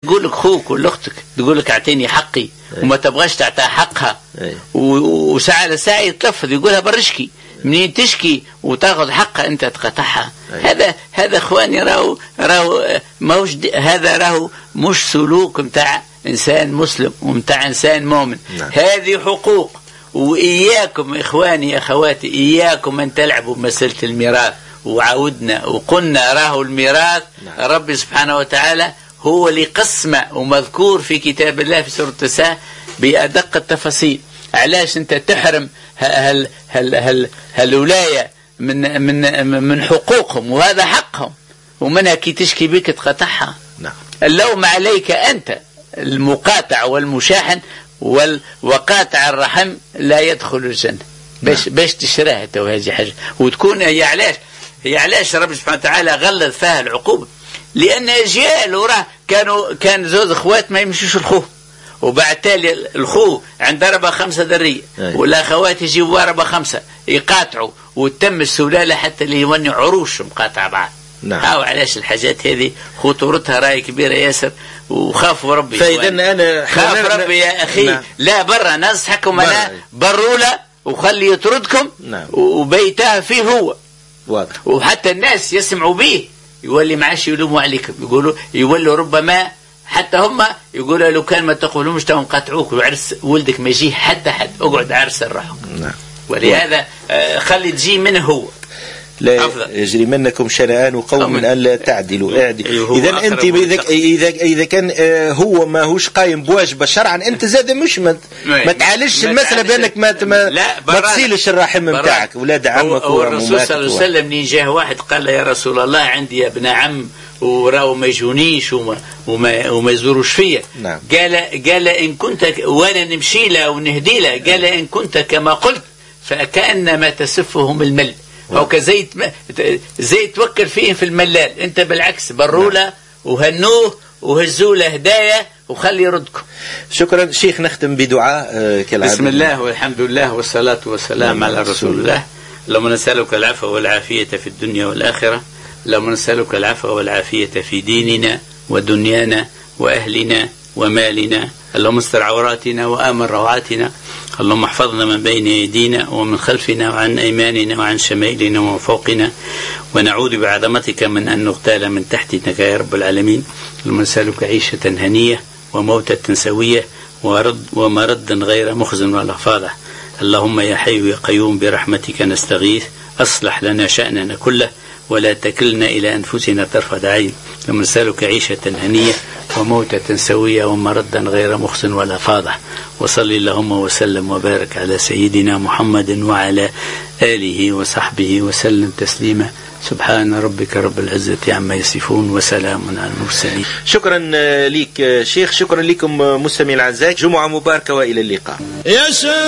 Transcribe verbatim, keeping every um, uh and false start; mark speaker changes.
Speaker 1: تقول لك خوك ولا اختك تقول لك اعطيني حقي وما تبغاش تعطيها حقها، وساعة لساعة يتلفظ يقولها برشكي، منين تشكي وتاخذ حقها انت تقطعها. هذا هذا اخواني راهو راهو ماهوش هذا راهو مش سلوك متاع انسان مسلم ومتاع انسان مؤمن. نعم. هذه حقوق، واياكم اخواني اخواتي اياكم ان تلعبوا بمسألة الميراث. وعودنا وقلنا راهو الميراث. نعم. ربي سبحانه وتعالى هو اللي قسمه، ومذكور في كتاب الله في سورة النساء بأدق التفاصيل. علاش انت تحرم هال هال هال هالولاية من من من حقوقهم، وهذا حقهم، ومنها كي تشكي بك تقطعها. نعم. اللوم عليك أنت المقاطع والمشاحن وقاطع الرحم لا يدخل الجنة. باش نعم. باش تشراها تو هذه حاجة وتكون هي. علاش هي علاش ربي سبحانه وتعالى غلظ فيها العقوبة؟ لأن أجيال وراه كانوا كان زوج اخوات ما يمشوش الخوه، وبعد تالي الخو عند أربعة خمسة ذرية ولا أخوات يجيبوا أربعة خمسة يقاطعوا وتم السلالة حتى اللي يوني عروش مقاطع بعض. نعم. هاو علاش الحاجات هذه خطورتها راي كبيرة ياسر، وخافوا ربي.
Speaker 2: فإذا أنا
Speaker 1: خاف ربي يا أخي. نعم. لا برا نصحكم أنا برولا وخلي يطردكم. نعم. وبيتها فيه هو واضح. وحتى الناس يسمعوا به يولي معاش يلوموا عليكم، يقولوا يولوا ربما حتى هم يقولوا لو كان ما تقولوش تو نقاطعوك وعرس ولدك ما يجيه حتى حد اقعد عرس الرحم. نعم. ولهذا خلي تجي منه هو.
Speaker 2: لا أفضل. يجري منكم شنآن قوم من ألا تعدلوا اعدلوا. إذا أنت إذا إذا إذا كان هو ما هوش قايم بواجبه شرعا أنت زاد مش ما, ما تعالجش المسألة بأنك ما ما, ما تسيلش الرحم متاعك ولاد عمك.
Speaker 1: والرسول صلى الله عليه وسلم منين جاه واحد قال له يا رسول الله عندي ابن عم وراو ما يجونيش وما وما, وما يزوروش فيا. نعم. قال قال إن كنت وانا نمشي له ونهدي له قال إن كنت كما قلت فكأنما تسفهم المل أو كزيت زي توكل فيه في الملال. أنت بالعكس بروله. نعم. وهنوه وهزوله هدايا وخلي يردكم.
Speaker 2: شكرا شيخ. نختم بدعاء كالعادة.
Speaker 1: بسم الله والحمد لله والصلاة والسلام. نعم. على رسول الله. اللهم نسألك العفو والعافية في الدنيا والآخرة. اللهم نسألك العفو والعافية في ديننا ودنيانا وأهلنا ومالنا. اللهم استر عوراتنا وآمن روعاتنا. اللهم احفظنا من بين أيدينا ومن خلفنا وعن أيماننا وعن شمائلنا ومن فوقنا، ونعوذ بعظمتك من أن نغتال من تحتنا يا رب العالمين. اللهم نسألك عيشة هنية وموتة سوية ورد ومرد غير مخزن ولا فاضح. اللهم يا حي يا قيوم برحمتك نستغيث، أصلح لنا شأننا كله ولا تكلنا إلى أنفسنا طرفة عين. اللهم نسألك عيشة هنية وموتة سوية ومردا غير مخزن ولا فاضح. وصلي اللهم وسلم وبارك على سيدنا محمد وعلى آله وصحبه وسلم تسليما. سبحان ربك رب العزة عما يصفون وسلام على المرسلين.
Speaker 2: شكرا لك شيخ. شكرا لكم مستمعي الأعزاء. جمعة مباركة وإلى اللقاء.